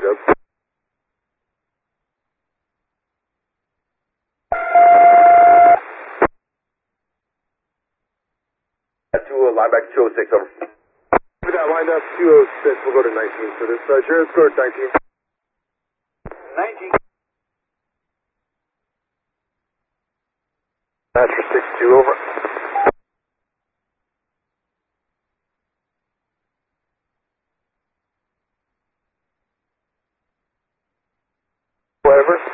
Yep. Linebacker 206, over. We got lined up 206. We'll go to 19 for this. Sure, let's go to 19. 19. Master 62, over. Whatever.